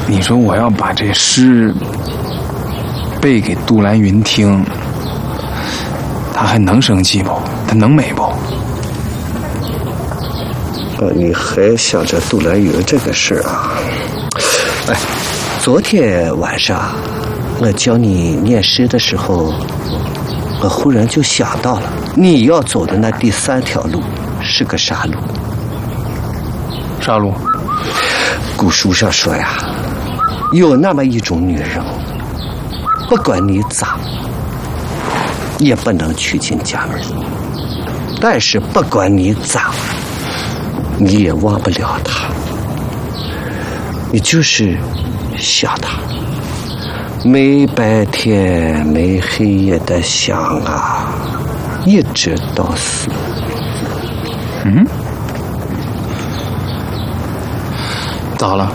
你说我要把这诗背给杜兰云听，他还能生气不？他能美不？ 你还想着杜兰云这个事啊？哎，昨天晚上我教你念诗的时候，我忽然就想到了，你要走的那第3条路是个啥路？ 啥路？ 古书上说呀，有那么一种女人，不管你咋，也不能娶进家门，但是不管你咋，你也忘不了她，你就是想她，没白天没黑夜的想啊，一直到死。 咋了？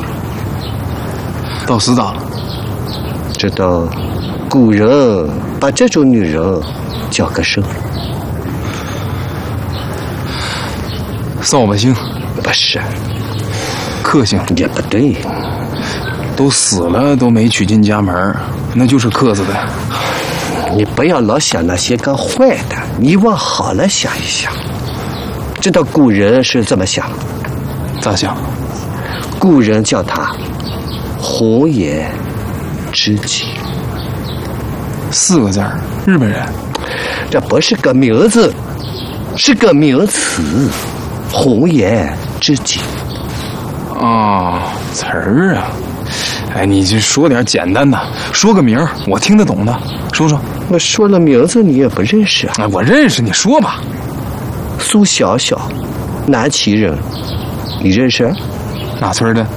到死咋了？ 知道古人把这种女人叫个什么？ 扫把星？ 不是， 克星也不对。 都死了都没娶进家门，那就是克死的。 你不要老想那些个坏的，你往好了想一想。知道古人是怎么想？ 咋想？ 古人叫他红颜知己 ，4个字儿，日本人。 这不是个名字，是个名词，红颜知己。 词儿啊！哎，你就说点简单的，说个名儿，我听得懂的，说说。 我说了名字你也不认识啊？ 哎，我认识，你说吧。 苏小小，南齐人，你认识？ 哪村的？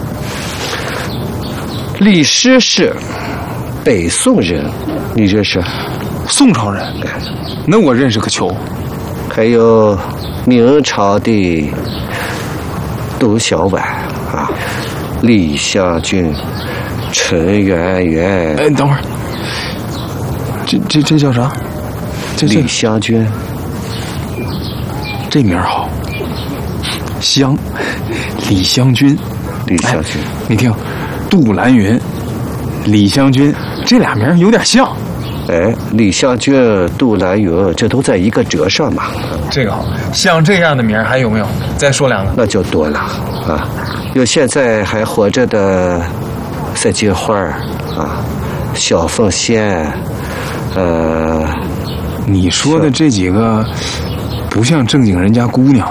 李师师，北宋人，你认识？ 宋朝人，那我认识个球。 还有明朝的董小宛啊，李香君、陈圆圆。 哎，等会儿，这叫啥？ 李香君， 这名好。香，李香君。 李香君， 你听，杜兰云、李香君这俩名有点像。 哎，李香君、杜兰云，这都在一个折上嘛。 这个好，像这样的名还有没有？再说2个。 那就多了啊，有现在还活着的赛金花啊，小凤仙， 你说的这几个不像正经人家姑娘。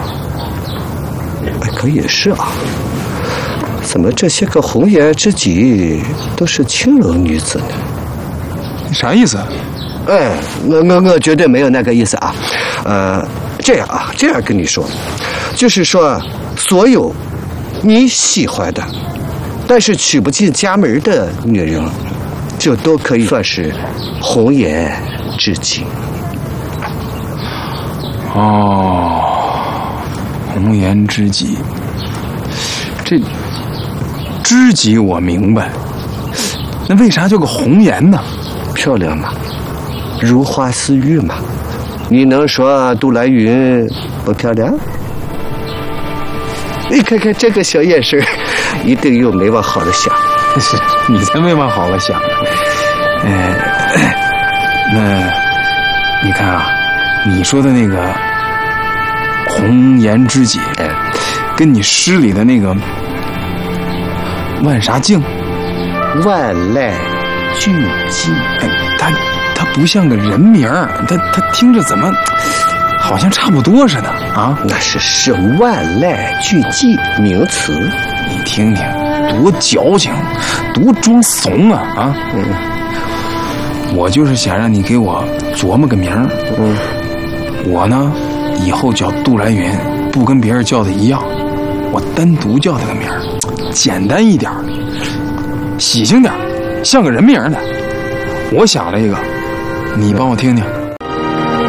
哎，可也是啊。怎么这些个红颜知己都是青楼女子呢？ 啥意思？ 哎，我绝对没有那个意思啊。这样跟你说，就是说，所有你喜欢的，但是娶不进家门的女人，就都可以算是红颜知己。 红颜知己，这知己我明白，那为啥叫个红颜呢？ 漂亮嘛，如花似玉嘛。你能说杜兰云不漂亮？你看看这个小眼神，一定又没往好了想。 是你才没往好了想。那你看啊，你说的那个红颜知己，跟你诗里的那个万啥镜， 万籁俱寂， 它不像个人名儿，它听着怎么好像差不多似的啊？ 那是万籁俱寂名词， 你听听，多矫情，多装怂啊！我就是想让你给我琢磨个名儿。我呢，以后叫杜兰云，不跟别人叫的一样，我单独叫他个名儿，简单一点，喜庆点，像个人名的。我想了一个，你帮我听听。